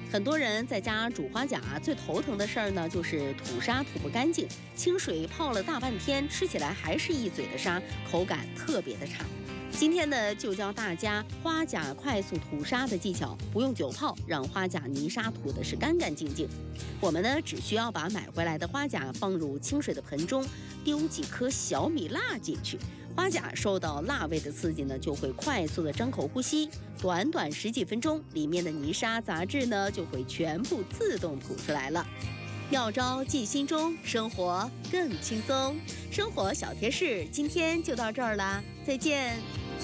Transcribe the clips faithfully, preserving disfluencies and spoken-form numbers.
很多人在家煮花甲，最头疼的事儿呢，就是吐沙吐不干净，清水泡了大半天，吃起来还是一嘴的沙，口感特别的差。今天呢，就教大家花甲快速吐沙的技巧，不用久泡，让花甲泥沙吐的是干干净净。我们呢，只需要把买回来的花甲放入清水的盆中，丢几颗小米辣进去。花甲受到辣味的刺激呢，就会快速的张口呼吸，短短十几分钟，里面的泥沙杂质呢就会全部自动吐出来了。妙招记心中，生活更轻松。生活小贴士今天就到这儿啦，再见。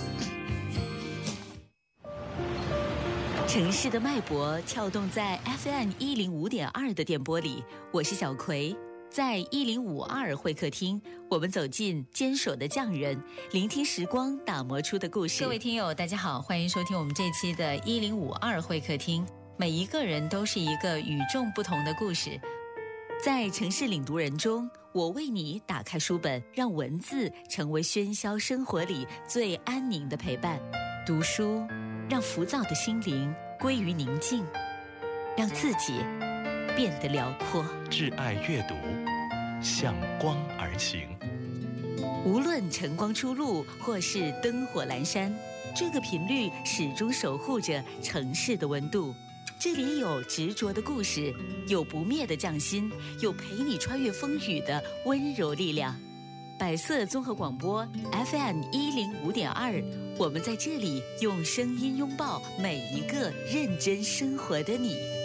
城市的脉搏跳动在 F M 一零五点二的电波里，我是小葵。在一零五二会客厅，我们走进坚守的匠人，聆听时光打磨出的故事。各位听友大家好，欢迎收听我们这期的一零五二会客厅。每一个人都是一个与众不同的故事，在城市领读人中，我为你打开书本，让文字成为喧嚣生活里最安宁的陪伴。读书让浮躁的心灵归于宁静，让自己变得辽阔。 挚爱阅读，向光而行。 无论晨光初露或是灯火阑珊，这个频率始终守护着城市的温度。这里有执着的故事，有不灭的匠心，有陪你穿越风雨的温柔力量。百色综合广播 F M 一零五点二，我们在这里用声音拥抱每一个认真生活的你。